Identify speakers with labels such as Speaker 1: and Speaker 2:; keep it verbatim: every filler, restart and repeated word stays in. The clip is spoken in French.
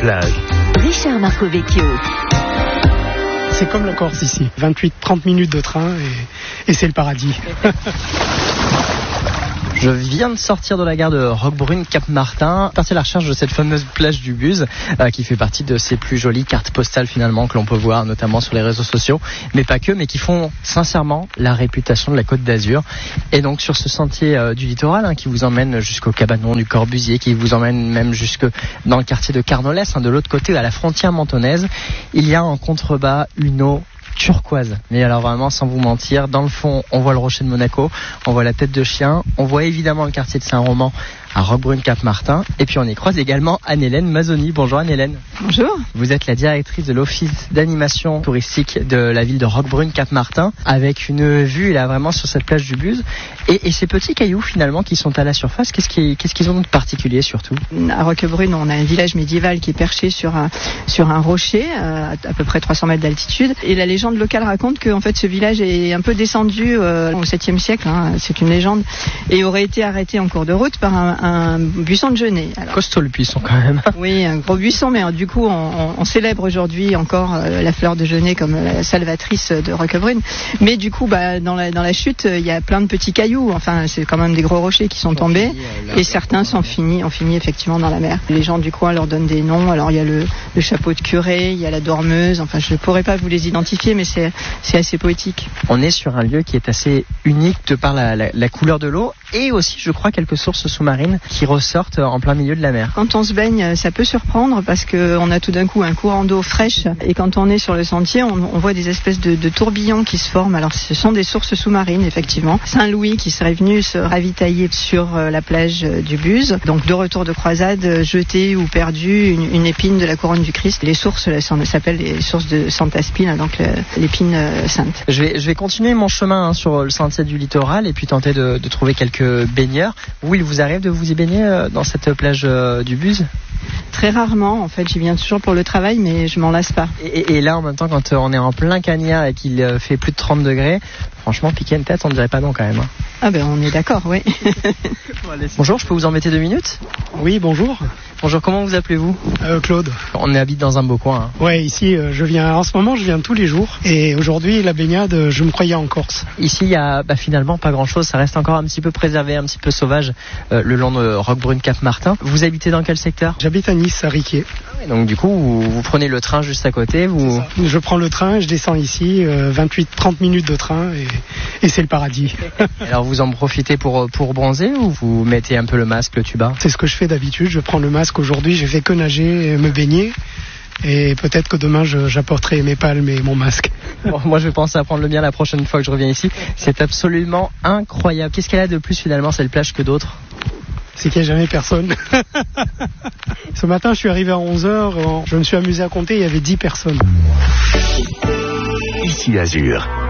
Speaker 1: plage.
Speaker 2: Richard Marcovecchio.
Speaker 3: C'est comme la Corse ici, vingt-huit à trente minutes de train et, et c'est le paradis.
Speaker 4: Je viens de sortir de la gare de Roquebrune, Cap-Martin, partir à la recherche de cette fameuse plage du Buz, euh, qui fait partie de ces plus jolies cartes postales finalement que l'on peut voir notamment sur les réseaux sociaux, mais pas que, mais qui font sincèrement la réputation de la Côte d'Azur. Et donc sur ce sentier euh, du littoral, hein, qui vous emmène jusqu'au cabanon du Corbusier, qui vous emmène même jusque dans le quartier de Carnolès, hein, de l'autre côté à la frontière mentonnaise, il y a en contrebas une eau turquoise, mais alors vraiment sans vous mentir, dans le fond on voit le rocher de Monaco, on voit la tête de chien, on voit évidemment le quartier de Saint-Roman à Roquebrune, Cap-Martin, et puis on y croise également Anne-Hélène Mazzoni. Bonjour Anne-Hélène.
Speaker 5: Bonjour.
Speaker 4: Vous êtes la directrice de l'office d'animation touristique de la ville de Roquebrune, Cap-Martin, avec une vue là vraiment sur cette plage du Buz, et, et ces petits cailloux finalement qui sont à la surface, qu'est-ce, qui, qu'est-ce qu'ils ont de particulier surtout?
Speaker 5: À Roquebrune, on a un village médiéval qui est perché sur un, sur un rocher à à peu près trois cents mètres d'altitude, et la légende locale raconte que en fait, ce village est un peu descendu euh, au septième siècle, hein, c'est une légende, et aurait été arrêté en cours de route par un, un buisson de genêt. Alors,
Speaker 4: costaud le buisson quand même.
Speaker 5: Oui, un gros buisson, mais euh, du coup on, on, on célèbre aujourd'hui encore euh, la fleur de genêt comme la salvatrice de Roquebrune, mais du coup bah, dans, la, dans la chute il y a plein de petits cailloux, enfin c'est quand même des gros rochers qui sont tombés, et certains sont finis, ont fini effectivement dans la mer. Les gens du coin leur donnent des noms, alors il y a le, le chapeau de curé, il y a la dormeuse, enfin je ne pourrais pas vous les identifier, mais c'est, c'est assez poétique.
Speaker 4: On est sur un lieu qui est assez unique de par la, la, la couleur de l'eau, et aussi je crois quelques sources sous-marines qui ressortent en plein milieu de la mer.
Speaker 5: Quand on se baigne, ça peut surprendre parce qu'on a tout d'un coup un courant d'eau fraîche, et quand on est sur le sentier, on, on voit des espèces de, de tourbillons qui se forment. Alors ce sont des sources sous-marines effectivement. Saint-Louis qui serait venu se ravitailler sur la plage du Buz, donc de retour de croisade, jeté ou perdu une, une épine de la couronne du Christ. Les sources, ça s'appelle les sources de Santa Spina, donc l'épine sainte.
Speaker 4: Je vais, je vais continuer mon chemin hein, sur le sentier du littoral et puis tenter de, de trouver quelques baigneurs. Vous, il vous arrive de vous y baigner euh, dans cette plage euh, du Buz?
Speaker 5: Très rarement, en fait, j'y viens toujours pour le travail, mais je m'en lasse pas.
Speaker 4: Et, et là, en même temps, quand on est en plein cagnard et qu'il fait plus de trente degrés, franchement, piquer une tête, on ne dirait pas non quand même. Hein.
Speaker 5: Ah ben, on est d'accord, oui.
Speaker 4: Bonjour, je peux vous embêter deux minutes?
Speaker 3: Oui, bonjour.
Speaker 4: Bonjour, comment vous appelez-vous?
Speaker 3: euh, Claude.
Speaker 4: On habite dans un beau coin. Hein.
Speaker 3: Ouais, ici, euh, je viens, en ce moment, je viens tous les jours. Et aujourd'hui, la baignade, je me croyais en Corse.
Speaker 4: Ici, il y a bah, finalement pas grand-chose. Ça reste encore un petit peu préservé, un petit peu sauvage, euh, le long de Roquebrune, Cap-Martin. Vous habitez dans quel secteur?
Speaker 3: J'habite à Nice, à Riquier.
Speaker 4: Donc du coup, vous, vous prenez le train juste à côté. Vous...
Speaker 3: Je prends le train, je descends ici, euh, vingt-huit à trente minutes de train, et, et c'est le paradis.
Speaker 4: Alors vous en profitez pour, pour bronzer ou vous mettez un peu le masque, le tuba?
Speaker 3: C'est ce que je fais d'habitude, je prends le masque. Aujourd'hui, j'ai fait que nager et me baigner. Et peut-être que demain, je, j'apporterai mes palmes et mon masque.
Speaker 4: Bon, moi, je vais penser à prendre le mien la prochaine fois que je reviens ici. C'est absolument incroyable. Qu'est-ce qu'elle a de plus finalement, cette plage, que d'autres?
Speaker 3: C'est qu'il n'y a jamais personne. Ce matin, je suis arrivé à onze heures, je me suis amusé à compter, il y avait dix personnes.
Speaker 1: Ici Azur.